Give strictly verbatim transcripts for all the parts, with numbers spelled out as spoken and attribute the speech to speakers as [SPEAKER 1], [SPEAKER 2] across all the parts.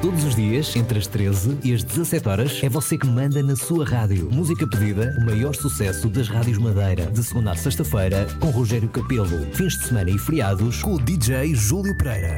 [SPEAKER 1] Todos os dias, entre as treze e as dezassete horas, é você que manda na sua rádio. Música pedida, o maior sucesso das rádios Madeira. De segunda a sexta-feira, com Rogério Capelo. Fins de semana e feriados, com o D J Júlio Pereira.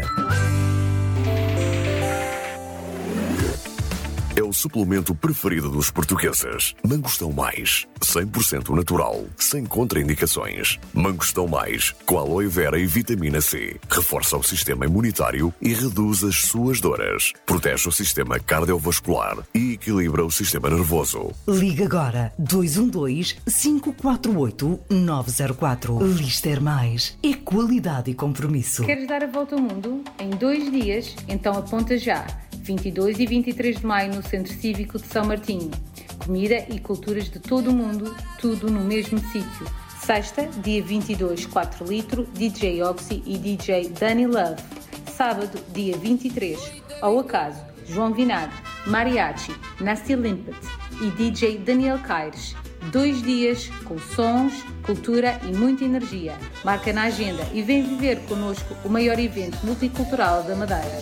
[SPEAKER 2] É o suplemento preferido dos portugueses. Mangostão Mais, cem por cento natural, sem contraindicações. Mangostão Mais, com aloe vera e vitamina C. Reforça o sistema imunitário e reduz as suas dores. Protege o sistema cardiovascular e equilibra o sistema nervoso.
[SPEAKER 3] Liga agora dois um dois, cinco quatro oito, nove zero quatro. Lister Mais. É qualidade e compromisso.
[SPEAKER 4] Queres dar a volta ao mundo? Em dois dias? Então aponta já. vinte e dois e vinte e três de maio no Centro Cívico de São Martinho. Comida e culturas de todo o mundo, tudo no mesmo sítio. Sexta, dia vinte e dois, quatro litro, D J Oxy e D J Danny Love. Sábado, dia vinte e três, ao acaso, João Vinagre, Mariachi, Nasty Limpet e D J Daniel Caires. Dois dias com sons, cultura e muita energia. Marca na agenda e vem viver connosco o maior evento multicultural da Madeira.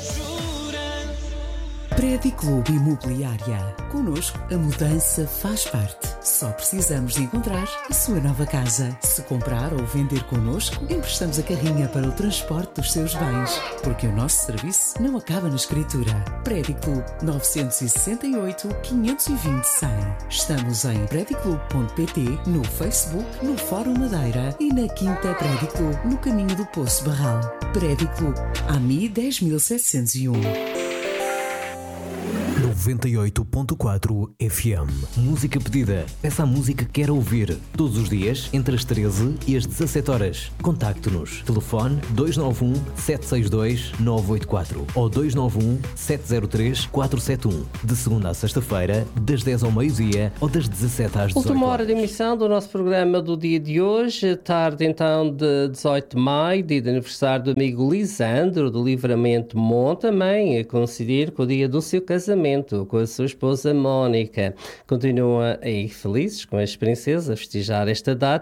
[SPEAKER 3] Prédio Clube Imobiliária. Connosco, a mudança faz parte. Só precisamos de encontrar a sua nova casa. Se comprar ou vender connosco, emprestamos a carrinha para o transporte dos seus bens. Porque o nosso serviço não acaba na escritura. Prédio Clube nove seis oito, quinhentos e vinte, cem. Estamos em prédio clube ponto pt, no Facebook, no Fórum Madeira e na Quinta Prédio Clube, no caminho do Poço Barral. Prédio Clube, A M I dez mil setecentos e um.
[SPEAKER 1] noventa e oito ponto quatro F M. Música pedida. Peça a música que quer ouvir. Todos os dias, entre as treze e as dezassete horas. Contacte-nos. Telefone dois nove um, sete seis dois, nove oito quatro ou dois nove um, sete zero três, quatro sete um. De segunda a sexta-feira, das dez ao meio-dia ou das dezassete às dezoito.
[SPEAKER 5] Última hora de emissão do nosso programa do dia de hoje. Tarde então de dezoito de maio, dia de aniversário do amigo Lisandro, do Livramento Monte, também a coincidir com o dia do seu casamento com a sua esposa Mónica. Continuam aí felizes com as princesas a festejar esta data.